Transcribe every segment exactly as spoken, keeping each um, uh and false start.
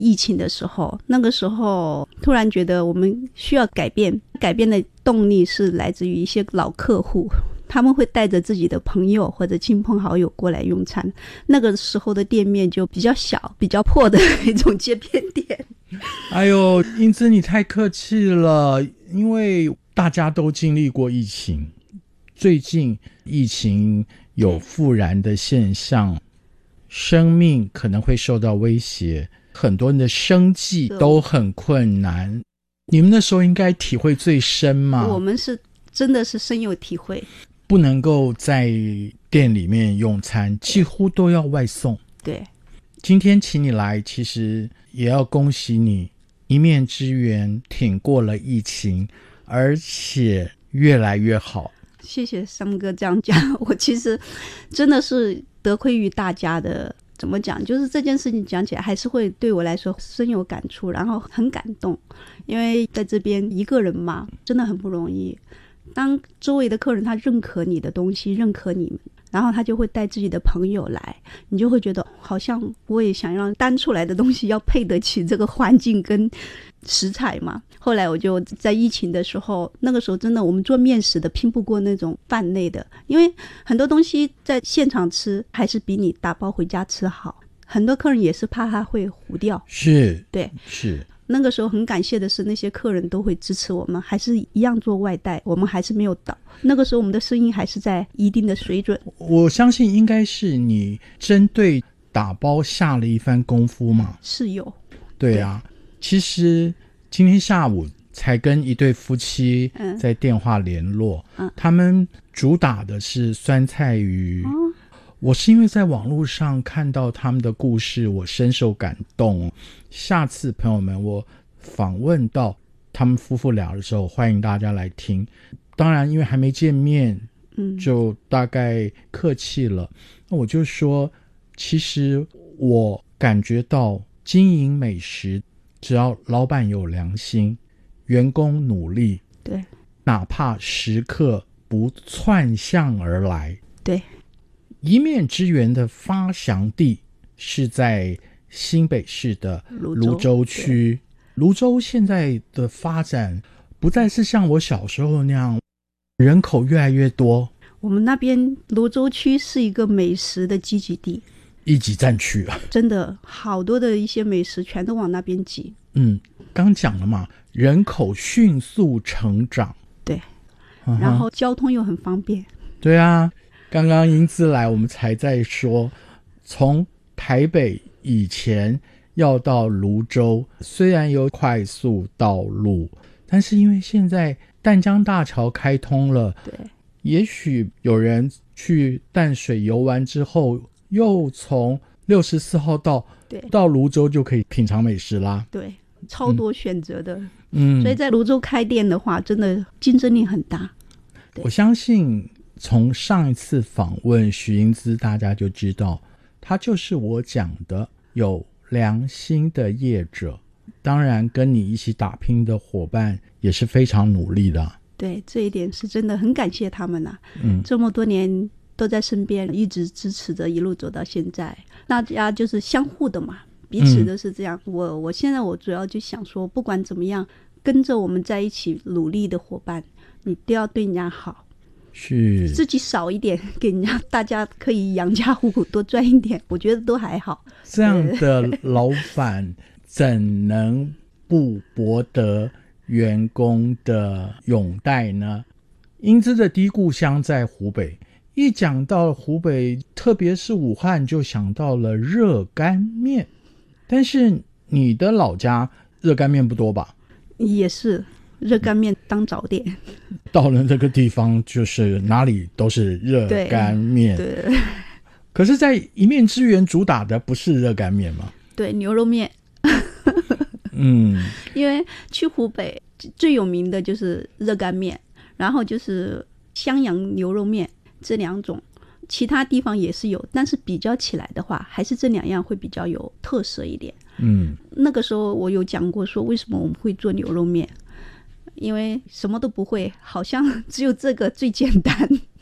疫情的时候，那个时候突然觉得我们需要改变，改变的动力是来自于一些老客户，他们会带着自己的朋友或者亲朋好友过来用餐。那个时候的店面就比较小比较破的一种街边店。 哎呦，英姿你太客气了，因为大家都经历过疫情，最近疫情有复燃的现象，生命可能会受到威胁，很多人的生计都很困难。你们那时候应该体会最深嘛？ 我们是真的是深有体会， 不能够在店里面用餐，几乎都要外送。 对， 今天请你来，其实也要恭喜你一面之缘挺过了疫情，而且越来越好。 谢谢三哥这样讲，我其实真的是得亏于大家的，怎么讲，就是这件事情讲起来还是会对我来说深有感触，然后很感动，因为在这边一个人嘛，真的很不容易。当周围的客人他认可你的东西，认可你们，然后他就会带自己的朋友来，你就会觉得好像我也想让单出来的东西要配得起这个环境跟食材嘛。后来我就在疫情的时候，那个时候真的我们做面食的拼不过那种饭类的，因为很多东西在现场吃还是比你打包回家吃好，很多客人也是怕它会糊掉。 是， 对， 是。 那个时候很感谢的是那些客人都会支持我们，还是一样做外带，我们还是没有倒。那个时候我们的生意还是在一定的水准。 我相信应该是你针对打包下了一番功夫嘛。 是有。 对啊，对，其实今天下午才跟一对夫妻在电话联络，嗯嗯，他们主打的是酸菜鱼。哦，我是因为在网络上看到他们的故事，我深受感动。下次朋友们我访问到他们夫妇俩的时候，欢迎大家来听。当然因为还没见面，嗯，就大概客气了。那我就说，其实我感觉到经营美食，只要老板有良心，员工努力， 对， 哪怕食客不窜向而来， 对。 一面之缘的发祥地是在新北市的芦洲区。芦洲现在的发展不再是像我小时候那样，人口越来越多。 我们那边芦洲区是一个美食的聚集地， 一级战区啊， 真的好多的一些美食全都往那边挤。 嗯，刚讲了嘛，人口迅速成长， 对，嗯，然后交通又很方便。 对啊，刚刚英姿来我们才在说，从台北以前要到芦洲，虽然有快速道路，但是因为现在淡江大桥开通了， 对， 也许有人去淡水游玩之后，又从六十四号道到芦洲就可以品尝美食啦。 对，超多选择的。 嗯， 所以在芦洲开店的话，真的竞争力很大。 我相信从上一次访问许英姿，大家就知道他就是我讲的有良心的业者，当然跟你一起打拼的伙伴也是非常努力的。 对，这一点是真的很感谢他们啊， 嗯， 这么多年都在身边一直支持着，一路走到现在，大家就是相互的嘛，彼此都是这样。嗯、我我现在我主要就想说，不管怎么样，跟着我们在一起努力的伙伴，你都要对人家好， 是自己少一点给人家，大家可以养家糊口多赚一点，我觉得都还好。 这样的老板怎能不博得员工的拥戴呢？英姿的第一故乡在湖北，一讲到湖北，特别是武汉，就想到了热干面。但是你的老家热干面不多吧？ 也是，热干面当早点。 到了这个地方，就是哪里都是热干面。 对。对， 可是在一面之缘主打的不是热干面吗？ 对，牛肉面。 嗯， 因为去湖北最有名的就是热干面，然后就是襄阳牛肉面，这两种其他地方也是有，但是比较起来的话还是这两样会比较有特色一点。 嗯， 那个时候我有讲过说为什么我们会做牛肉面，因为什么都不会，好像只有这个最简单。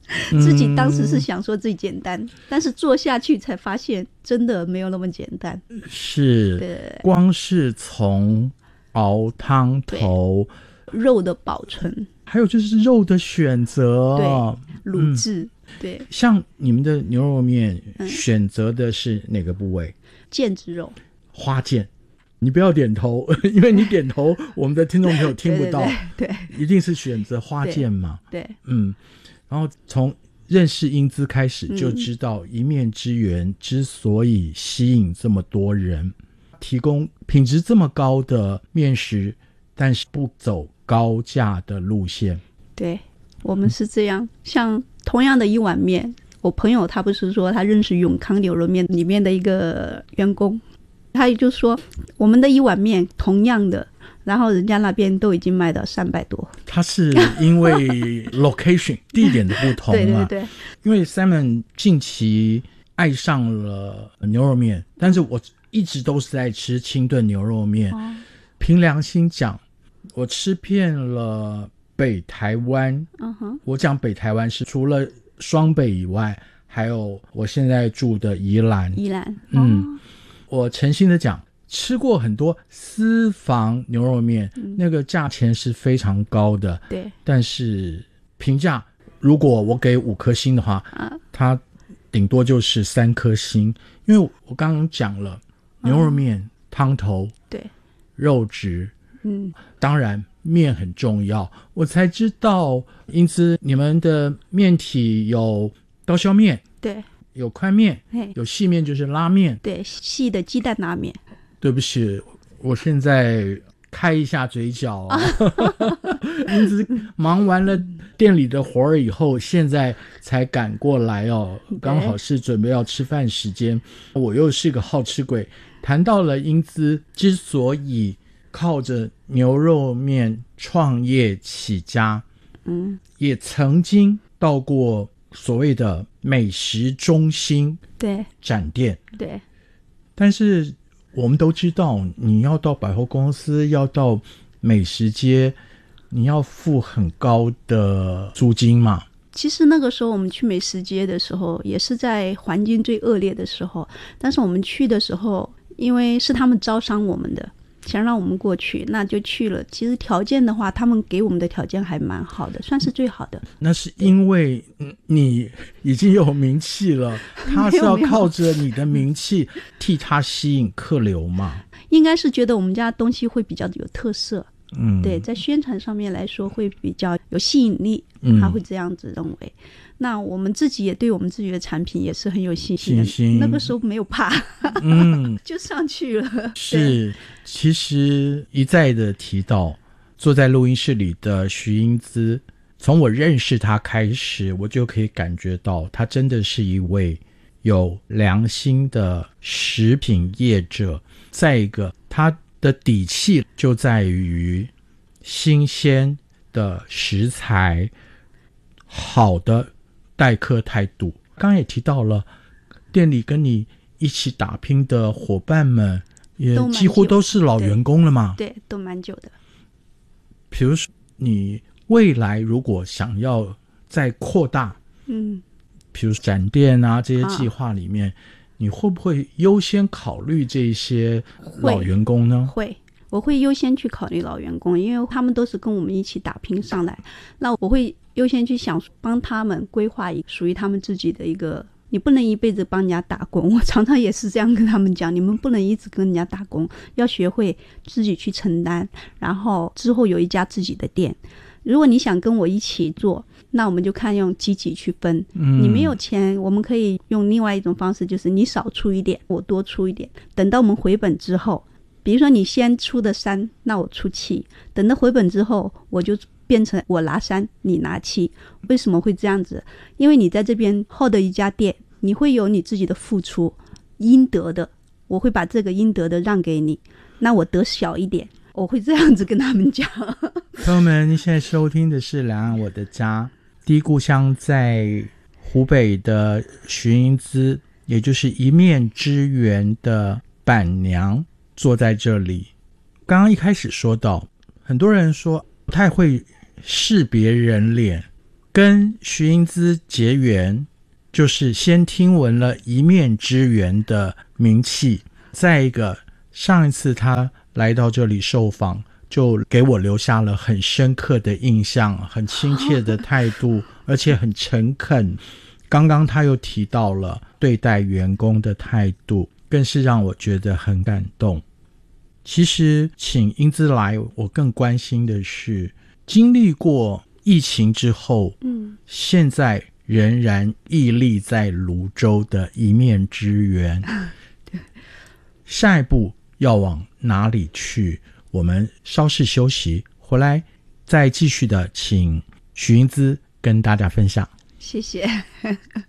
自己当时是想说最简单、嗯、但是做下去才发现真的没有那么简单。 是，对，光是从熬汤头， 肉的保存， 还有就是肉的选择， 对，卤制、嗯、对。 像你们的牛肉面选择的是哪个部位？ 腱子肉， 花腱。你不要点头，因为你点头我们的听众朋友听不到。 对, 对, 对, 对，一定是选择花腱嘛。 对, 对， 嗯，然后从认识英姿开始就知道一面之缘之所以吸引这么多人、嗯、提供品质这么高的面食，但是不走高价的路线。 对，我们是这样、嗯、像同样的一碗面，我朋友他不是说他认识永康牛肉面里面的一个员工，他也就说我们的一碗面同样的，然后人家那边都已经卖到三百多。 他是因为 location 地点的不同啊。对对对。因为 Simon 近期爱上了牛肉面，但是我一直都是在吃清炖牛肉面。哦、凭良心讲，我吃遍了北台湾。嗯哼。我讲北台湾是除了双北以外，还有我现在住的宜兰。 宜兰。 嗯。哦，我诚心的讲，吃过很多私房牛肉面、嗯、那个价钱是非常高的。 对， 但是评价如果我给五颗星的话、啊、它顶多就是三颗星。因为我刚刚讲了、嗯、牛肉面汤头， 对， 肉质，嗯，当然面很重要。我才知道因此你们的面体有刀削面， 对， 有宽面，有细面就是拉面， 对，细的鸡蛋拉面。 对不起，我现在开一下嘴角啊。因此忙完了店里的活儿以后，现在才赶过来哦，刚好是准备要吃饭时间。我又是个好吃鬼，谈到了英姿之所以靠着牛肉面创业起家，嗯，也曾经到过所谓的美食中心对展店， 对， 但是我们都知道你要到百货公司，要到美食街，你要付很高的租金嘛。 其实那个时候我们去美食街的时候也是在环境最恶劣的时候，但是我们去的时候因为是他们招商我们的，想让我们过去，那就去了。其实条件的话，他们给我们的条件还蛮好的，算是最好的。 那是因为你已经有名气了，他是要靠着你的名气替他吸引客流嘛。 应该是觉得我们家东西会比较有特色，嗯，对，在宣传上面来说会比较有吸引力，他会这样子认为。嗯，那我们自己也对我们自己的产品也是很有信心的，信心那个时候没有怕，嗯，就上去了。 是，其实一再的提到坐在录音室里的徐英姿，从我认识她开始，我就可以感觉到她真的是一位有良心的食品业者。再一个，她的底气就在于新鲜的食材，好的待客态度。刚刚也提到了店里跟你一起打拼的伙伴们也几乎都是老员工了嘛。 对, 对，都蛮久的。 比如说你未来如果想要再扩大，嗯，比如展店啊这些计划里面、啊、你会不会优先考虑这些老员工呢？ 会，我会优先去考虑老员工，因为他们都是跟我们一起打拼上来，那我会优先去想帮他们规划一属于他们自己的一个，你不能一辈子帮人家打工，我常常也是这样跟他们讲，你们不能一直跟人家打工，要学会自己去承担，然后之后有一家自己的店。如果你想跟我一起做，那我们就看用几几去分、嗯、你没有钱，我们可以用另外一种方式，就是你少出一点，我多出一点，等到我们回本之后，比如说你先出的三，那我出七，等到回本之后我就变成我拿三你拿七。为什么会这样子？因为你在这边后的一家店，你会有你自己的付出，应得的我会把这个应得的让给你，那我得小一点，我会这样子跟他们讲。 朋友们，你现在收听的是两岸我的家，第一故乡在湖北的徐英姿，也就是一面之缘的板娘坐在这里。刚刚一开始说到，很多人说不太会识别人脸， 跟徐英姿结缘，就是先听闻了一面之缘的名气，再一个上一次他来到这里受访，就给我留下了很深刻的印象，很亲切的态度，而且很诚恳。刚刚他又提到了对待员工的态度，更是让我觉得很感动。其实请英姿来，我更关心的是经历过疫情之后，嗯，现在仍然屹立在泸州的一面之缘，下一步要往哪里去？我们稍事休息，回来再继续的请徐英姿跟大家分享。 谢谢。